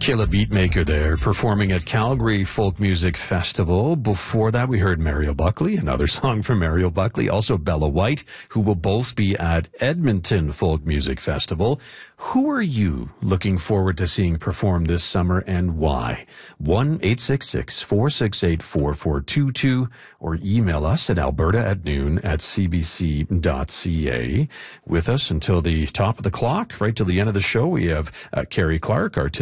Killa Beatmaker there, performing at Calgary Folk Music Festival. Before that, we heard Mariel Buckley, another song from Mariel Buckley. Also Bella White, who will both be at Edmonton Folk Music Festival. Who are you looking forward to seeing perform this summer, and why? 1-866-468-4422 or email us at alberta@noon@cbc.ca. With us until the top of the clock, right till the end of the show, we have Carrie Clark,